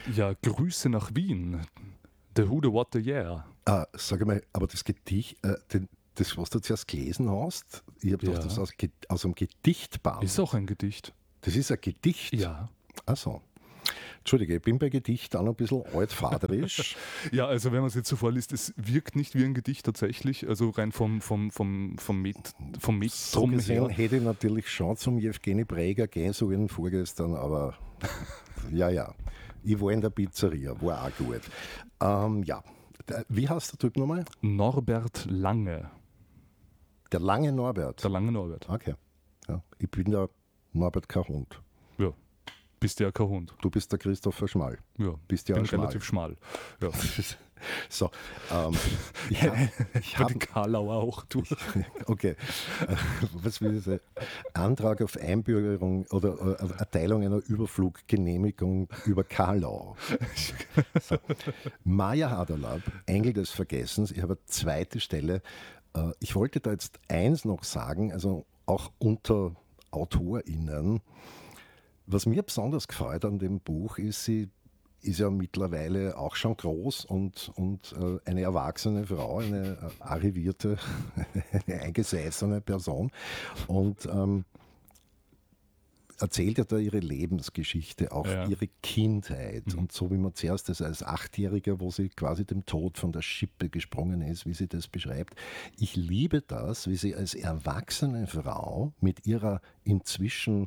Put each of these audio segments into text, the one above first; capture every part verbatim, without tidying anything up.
Ja, Grüße nach Wien. The Who, the What, the Yeah. Ah, sag mal, aber das Gedicht, äh, den, das, was du zuerst gelesen hast, ich habe Ja. gedacht, das aus, aus einem Gedichtband. Ist auch ein Gedicht. Das ist ein Gedicht? Ja. Ach so. Entschuldige, ich bin bei Gedicht auch noch ein bisschen altfaderisch. Ja, also wenn man es jetzt so vorliest, es wirkt nicht wie ein Gedicht tatsächlich, also rein vom, vom, vom, vom Met, vom So Metrum gesehen her. hätte ich natürlich schon zum Jewgeni Präger gehen sollen vorgestern, aber ja, ja. Ich war in der Pizzeria, war auch gut. Ähm, ja, wie heißt der Typ nochmal? Norbert Lange. Der lange Norbert. Der lange Norbert. Okay. Ja, ich bin der Norbert kein Hund. Ja. Bist ja kein Hund. Du bist der Christopher Schmal. Ja. Bist ja bin ein Schmal. relativ schmal. Ja. So, ähm, ich hab, ich Bei hab, den Karlauer auch, du. okay, äh, was will ich sagen? Antrag auf Einbürgerung oder äh, Erteilung einer Überfluggenehmigung über Karlau. So. Maja Haderlab, Engel des Vergessens, ich habe eine zweite Stelle. Äh, ich wollte da jetzt eins noch sagen, also auch unter AutorInnen. Was mir besonders gefällt an dem Buch ist, sie ist ja mittlerweile auch schon groß und, und äh, eine erwachsene Frau, eine äh, arrivierte, eine eingesessene Person und ähm, erzählt ja da ihre Lebensgeschichte, auch Ja. ihre Kindheit. Mhm. Und so wie man zuerst das als Achtjähriger, wo sie quasi dem Tod von der Schippe gesprungen ist, wie sie das beschreibt. Ich liebe das, wie sie als erwachsene Frau mit ihrer inzwischen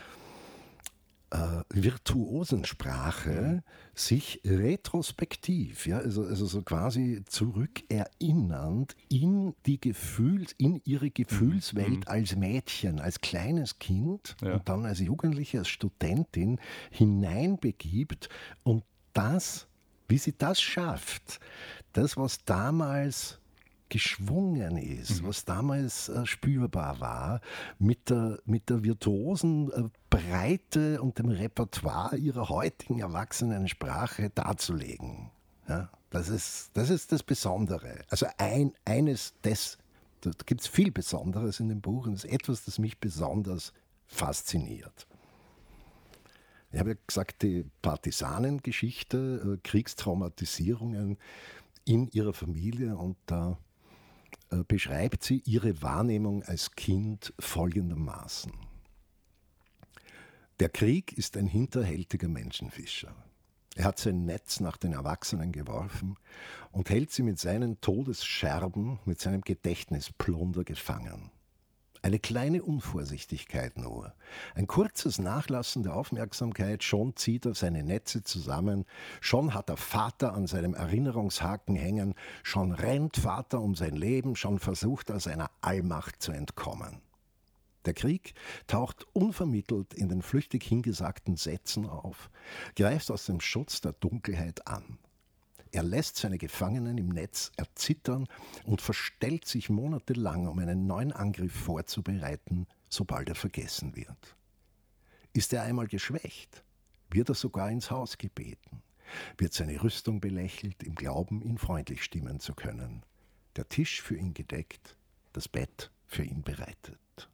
Äh, virtuosen Sprache sich retrospektiv, ja, also, also so quasi zurückerinnernd in die Gefühls, in ihre Gefühlswelt Mhm. als Mädchen, als kleines Kind Ja. und dann als Jugendliche, als Studentin hineinbegibt und das, wie sie das schafft, das, was damals geschwungen ist, Mhm. was damals äh, spürbar war, mit der, mit der virtuosen äh, Breite und dem Repertoire ihrer heutigen erwachsenen Sprache darzulegen. Ja, das ist, das ist das Besondere. Also ein, eines des, da gibt es viel Besonderes in dem Buch und das ist etwas, das mich besonders fasziniert. Ich habe ja gesagt, die Partisanengeschichte, äh, Kriegstraumatisierungen in ihrer Familie und da äh, beschreibt sie ihre Wahrnehmung als Kind folgendermaßen. Der Krieg ist ein hinterhältiger Menschenfischer. Er hat sein Netz nach den Erwachsenen geworfen und hält sie mit seinen Todesscherben, mit seinem Gedächtnisplunder gefangen. Eine kleine Unvorsichtigkeit nur, ein kurzes Nachlassen der Aufmerksamkeit, schon zieht er seine Netze zusammen, schon hat er Vater an seinem Erinnerungshaken hängen, schon rennt Vater um sein Leben, schon versucht er seiner Allmacht zu entkommen. Der Krieg taucht unvermittelt in den flüchtig hingesagten Sätzen auf, greift aus dem Schutz der Dunkelheit an. Er lässt seine Gefangenen im Netz erzittern und verstellt sich monatelang, um einen neuen Angriff vorzubereiten, sobald er vergessen wird. Ist er einmal geschwächt, wird er sogar ins Haus gebeten, wird seine Rüstung belächelt, im Glauben, ihn freundlich stimmen zu können. Der Tisch für ihn gedeckt, das Bett für ihn bereitet.